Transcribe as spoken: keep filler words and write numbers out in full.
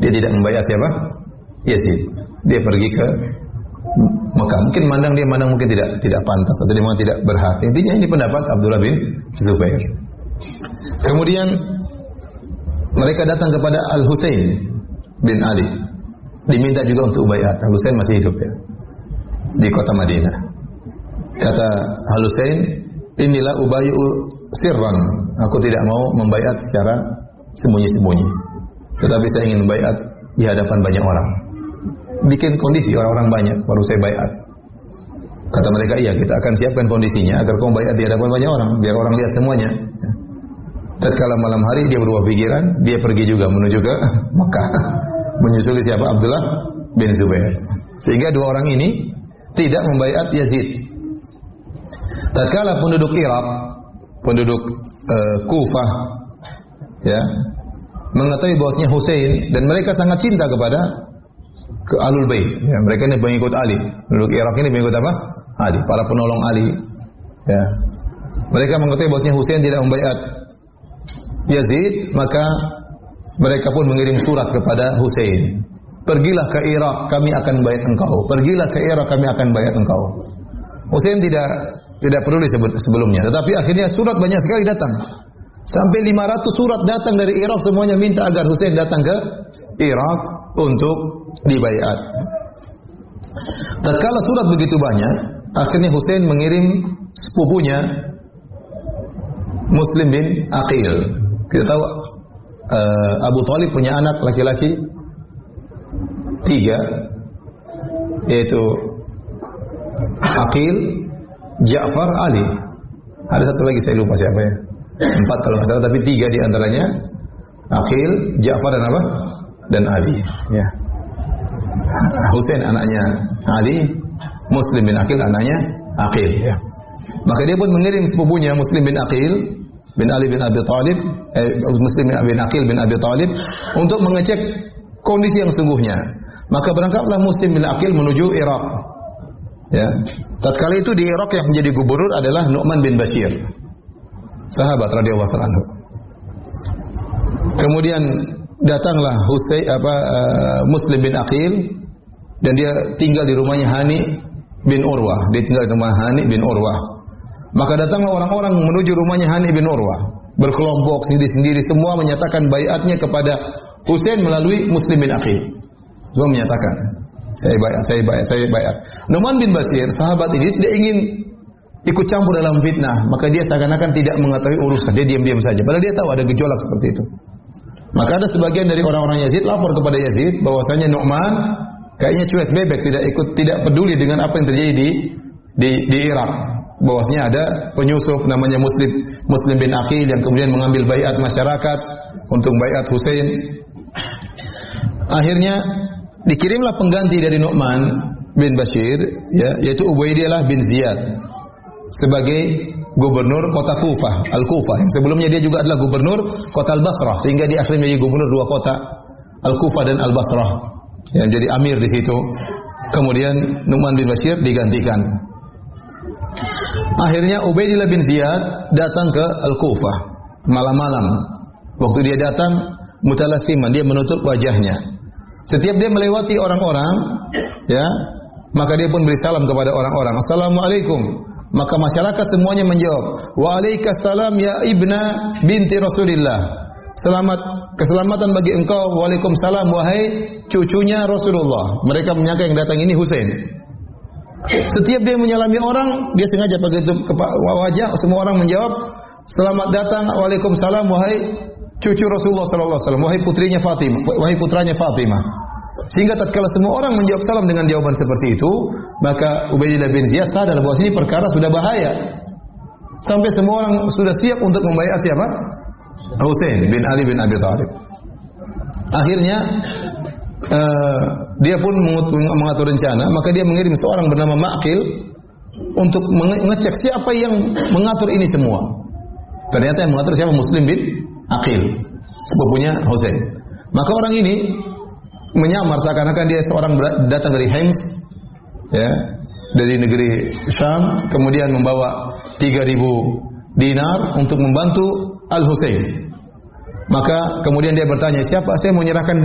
Dia tidak membayar siapa? Yazid. Dia pergi ke Mekah. Mungkin mandang dia mandang mungkin tidak tidak pantas atau dia memang tidak berhak. Intinya ini pendapat Abdullah bin Zubair. Kemudian mereka datang kepada Al-Husain bin Ali. Diminta juga untuk baiat. Al-Husain masih hidup ya. Di kota Madinah. Kata Al-Husain, "Inilah ubayyu sirran." Aku tidak mau membaiat secara sembunyi-sembunyi. Tetapi saya ingin membaiat di hadapan banyak orang. Bikin kondisi orang-orang banyak baru saya baiat. Kata mereka, "Iya, kita akan siapkan kondisinya agar kau baiat di hadapan banyak orang, biar orang lihat semuanya." Tatkala malam hari dia berubah pikiran, dia pergi juga menuju ke Mekah. Menyusuli siapa? Abdullah bin Zubair. Sehingga dua orang ini tidak membaiat Yazid. Tatkala penduduk Irak, penduduk uh, Kufah ya, mengetahui bahwasanya Husain dan mereka sangat cinta kepada ke Ahlul Bait. Ya, mereka ini pengikut Ali. Penduduk Irak ini pengikut apa? Ali, para penolong Ali. Ya. Mereka mengetahui bahwasanya Husain tidak membaiat Yazid, maka mereka pun mengirim surat kepada Husain. Pergilah ke Irak, kami akan baiat engkau. Pergilah ke Irak, kami akan baiat engkau. Husain tidak tidak perlu disebut sebelumnya, tetapi akhirnya surat banyak sekali datang. Sampai lima ratus surat datang dari Irak, semuanya minta agar Husain datang ke Irak untuk dibaiat. Tatkala surat begitu banyak, akhirnya Husain mengirim sepupunya Muslim bin Aqil. Kita tahu uh, Abu Thalib punya anak laki-laki tiga, yaitu Aqil, Ja'far, Ali. Ada satu lagi saya lupa siapa ya. Empat kalau nggak salah, tapi tiga di antaranya Aqil, Ja'far dan apa? Dan Ali. Ya. Husain anaknya Ali, Muslim bin Aqil anaknya Aqil. Ya. Maka dia pun mengirim sepupunya Muslim bin Aqil bin Ali bin Abi Thalib, eh, Muslim bin Aqil bin Abi Thalib untuk mengecek kondisi yang sungguhnya. Maka berangkatlah Muslim bin Aqil menuju Irak. Ya. Tatkala itu di Irak yang menjadi gubernur adalah Nu'man bin Bashir, sahabat radhiyallahu anhu. Kemudian datanglah Husain apa uh, Muslim bin Aqil dan dia tinggal di rumahnya Hani bin Urwah. Dia tinggal di rumah Hani bin Urwah. Maka datanglah orang-orang menuju rumahnya Hani bin Urwah, berkelompok sendiri-sendiri, semua menyatakan baiatnya kepada Husain melalui Muslim bin Aqil. Semua menyatakan, saya baiat, saya baiat, saya baiat. Nu'man bin Bashir, sahabat ini tidak ingin ikut campur dalam fitnah, maka dia seakan-akan tidak mengetahui urusan, dia diam-diam saja. Padahal dia tahu ada gejolak seperti itu. Maka ada sebagian dari orang-orang Yazid lapor kepada Yazid bahwasanya Nu'man kayaknya cuek bebek, tidak ikut, tidak peduli dengan apa yang terjadi di di, di Irak. Bahwasanya ada penyusup namanya Muslim Muslim bin Aqil yang kemudian mengambil baiat masyarakat untuk baiat Husain. Akhirnya dikirimlah pengganti dari Nu'man bin Bashir, ya, yaitu Ubaidillah bin Ziyad sebagai gubernur kota Kufah, Al-Kufah. Yang sebelumnya dia juga adalah gubernur kota Al-Basrah, sehingga dia akhirnya menjadi gubernur dua kota, Al-Kufah dan Al-Basrah. Yang jadi amir di situ. Kemudian Nu'man bin Bashir digantikan. Akhirnya Ubaidillah bin Ziyad datang ke Al-Kufah malam-malam. Waktu dia datang, mutalassiman, dia menutup wajahnya. Setiap dia melewati orang-orang, ya, maka dia pun beri salam kepada orang-orang. Assalamualaikum. Maka masyarakat semuanya menjawab, Waalaikumsalam ya ibna binti Rasulillah. Selamat, keselamatan bagi engkau. Waalaikumsalam wahai cucunya Rasulullah. Mereka menyangka yang datang ini Husain. Setiap dia menyalami orang, dia sengaja pakai tutup wajah. Semua orang menjawab, selamat datang. Waalaikumsalam wahai cucu Rasulullah sallallahu alaihi wasallam, wahai putrinya Fatimah, wahai putranya Fatimah. Sehingga tatkala semua orang menjawab salam dengan jawaban seperti itu, maka Ubaidillah bin Ziyad sadar bahwa ini perkara sudah bahaya. Sampai semua orang sudah siap untuk membaiat siapa? Husain bin Ali bin Abi Thalib. Akhirnya uh, dia pun mengatur rencana, maka dia mengirim seorang bernama Ma'qil untuk mengecek siapa yang mengatur ini semua. Ternyata yang mengatur siapa? Muslim bin Aqil, sepupunya Husain. Maka orang ini menyamar seakan-akan dia seorang datang dari Hims, ya, dari negeri Syam, kemudian membawa tiga ribu dinar untuk membantu Al-Husain. Maka kemudian dia bertanya, siapa saya mau menyerahkan